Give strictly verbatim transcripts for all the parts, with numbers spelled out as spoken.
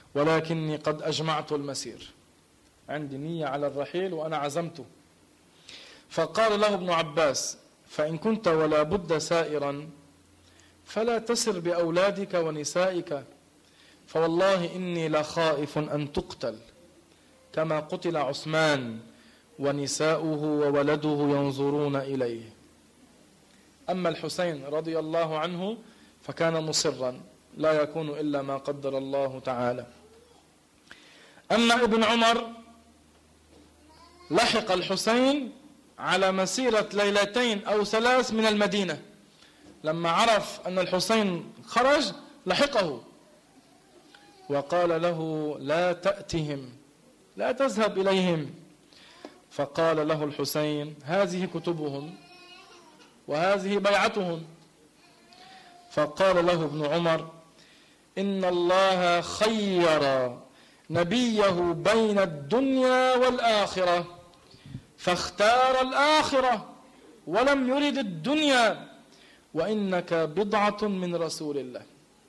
ولكني قد أجمعت المسير، عندي نية على الرحيل وأنا عزمته. فقال له ابن عباس: فإن كنت ولا بد سائرا فلا تسر بأولادك ونسائك، فوالله إني لخائف أن تقتل كما قتل عثمان ونساؤه وولده ينظرون إليه. أما الحسين رضي الله عنه فكان مصرا، لا يكون إلا ما قدر الله تعالى. أما ابن عمر لحق الحسين على مسيرة ليلتين أو ثلاث من المدينة، لما عرف أن الحسين خرج لحقه وقال له: لا تأتهم، لا تذهب إليهم. فقال له الحسين: هذه كتبهم وهذه بيعتهم. فقال له ابن عمر: إن الله خير نبيه بين الدنيا والآخرة فاختار الآخرة ولم يرد الدنيا، وإنك بضعة من رسول الله،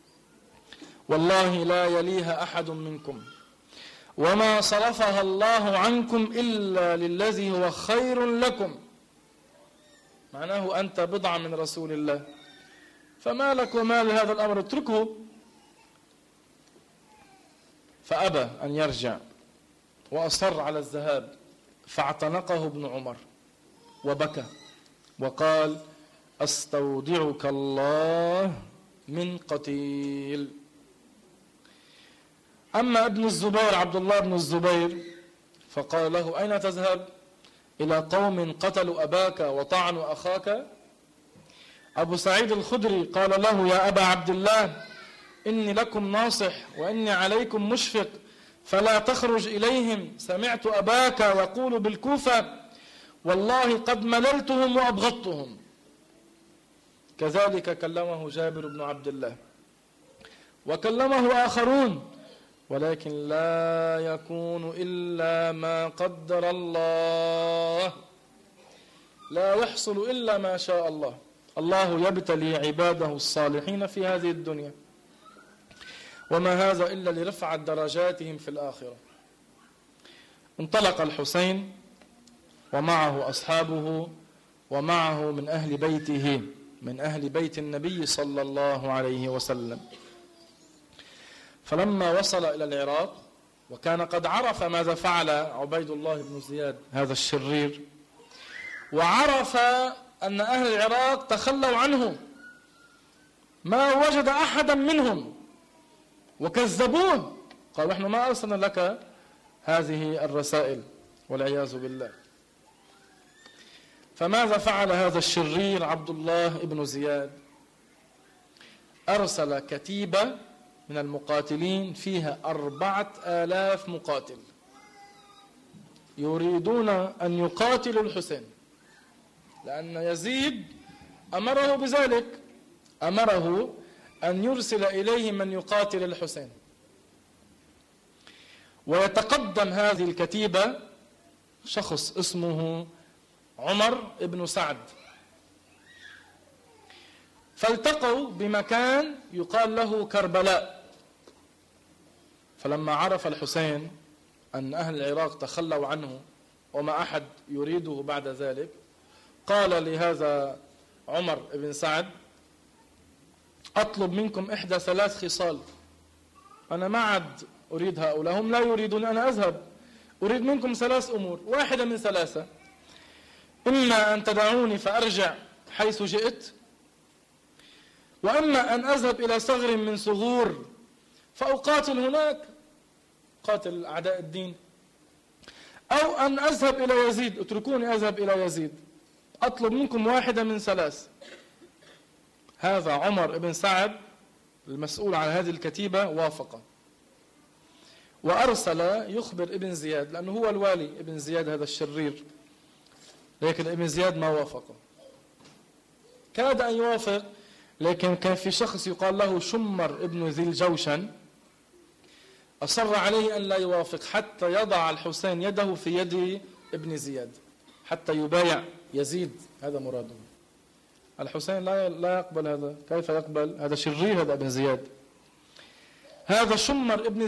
والله لا يليها أحد منكم، وما صرفها الله عنكم إلا للذي هو خير لكم. معناه أنت بضعة من رسول الله، فما لك وما لهذا الأمر، اتركه. فأبى أن يرجع وأصر على الذهاب، فاعتنقه ابن عمر وبكى وقال: أستودعك الله من قتيل. أما ابن الزبير عبد الله بن الزبير فقال له: أين تذهب؟ إلى قوم قتلوا أباك وطعنوا أخاك؟ أبو سعيد الخدري قال له: يا أبا عبد الله، إني لكم ناصح وإني عليكم مشفق، فلا تخرج إليهم، سمعت أباك يقول بالكوفة: والله قد مللتهم وأبغضتهم. كذلك كلمه جابر بن عبد الله وكلمه آخرون، ولكن لا يكون إلا ما قدر الله، لا يحصل إلا ما شاء الله. الله يبتلي عباده الصالحين في هذه الدنيا، وما هذا إلا لرفع درجاتهم في الآخرة. انطلق الحسين ومعه أصحابه ومعه من أهل بيته، من أهل بيت النبي صلى الله عليه وسلم. فلما وصل إلى العراق وكان قد عرف ماذا فعل عبيد الله بن زياد هذا الشرير، وعرف أن أهل العراق تخلوا عنه، ما وجد أحدا منهم وكذبوه، قال: نحن ما أرسلنا لك هذه الرسائل والعياذ بالله. فماذا فعل هذا الشرير عبد الله بن زياد؟ أرسل كتيبة من المقاتلين فيها أربعة آلاف مقاتل يريدون أن يقاتلوا الحسين، لأن يزيد أمره بذلك، أمره أن يرسل إليه من يقاتل الحسين. ويتقدم هذه الكتيبة شخص اسمه عمر بن سعد، فالتقوا بمكان يقال له كربلاء. فلما عرف الحسين أن أهل العراق تخلوا عنه وما أحد يريده بعد ذلك، قال لهذا عمر بن سعد: أطلب منكم إحدى ثلاث خصال، أنا ما عاد أريد هؤلاء، هم لا يريدون أن أذهب، أريد منكم ثلاث أمور، واحدة من ثلاثة: إما أن تدعوني فأرجع حيث جئت، وإما أن أذهب إلى ثغر من ثغور فأقاتل هناك، قاتل أعداء الدين، أو أن أذهب إلى يزيد، اتركوني أذهب إلى يزيد، أطلب منكم واحدة من ثلاث. هذا عمر بن سعد المسؤول عن هذه الكتيبة وافق، وأرسل يخبر ابن زياد، لأنه هو الوالي ابن زياد هذا الشرير، لكن ابن زياد ما وافق، كاد أن يوافق، لكن كان في شخص يقال له شمر ابن ذي الجوشن أصر عليه أن لا يوافق حتى يضع الحسين يده في يد ابن زياد حتى يبايع يزيد، هذا مراده. الحسين لا لا يقبل هذا، كيف يقبل؟ هذا شرير، هذا ابن زياد. هذا شمر ابن